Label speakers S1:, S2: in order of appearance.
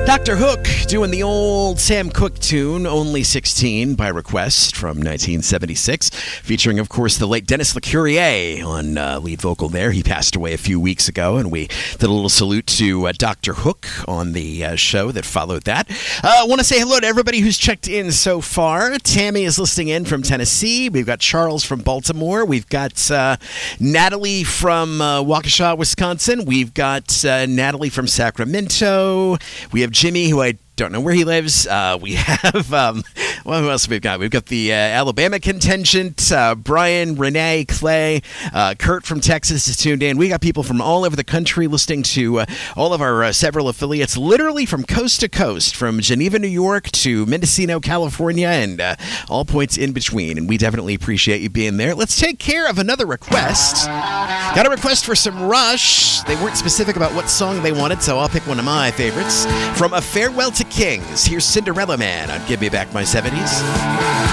S1: Dr. Hook doing the old Sam Cooke tune, Only 16, by request from 1976, featuring, of course, the late Dennis LeCurier on lead vocal there. He passed away a few weeks ago, and we did a little salute to Dr. Hook on the show that followed that. I want to say hello to everybody who's checked in so far. Tammy is listening in from Tennessee. We've got Charles from Baltimore. We've got Natalie from Waukesha, Wisconsin. We've got Natalie from Sacramento. We have Jimmy, who I don't know where he lives. We have, well, who else have we got? We've got the Alabama contingent, Brian, Renee, Clay, Kurt from Texas is tuned in. We got people from all over the country listening to all of our several affiliates, literally from coast to coast, from Geneva, New York to Mendocino, California, and all points in between. And we definitely appreciate you being there. Let's take care of another request. Got a request for some Rush. They weren't specific about what song they wanted, so I'll pick one of my favorites. From A Farewell to Kings, here's Cinderella Man on Give Me Back My 70s.